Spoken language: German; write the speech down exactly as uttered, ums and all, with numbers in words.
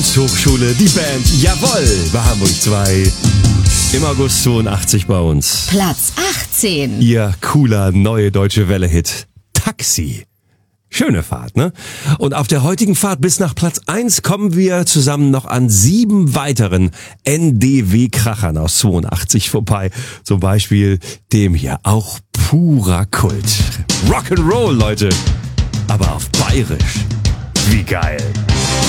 Kunsthochschule, die Band Jawoll bei Hamburg zwei. Im August zweiundachtzig bei uns. Platz achtzehn. Ihr cooler neue deutsche Welle-Hit Taxi. Schöne Fahrt, ne? Und auf der heutigen Fahrt bis nach Platz eins kommen wir zusammen noch an sieben weiteren N D W-Krachern aus zweiundachtzig vorbei. Zum Beispiel dem hier, auch purer Kult. Rock'n'Roll, Leute. Aber auf Bayerisch. Wie geil.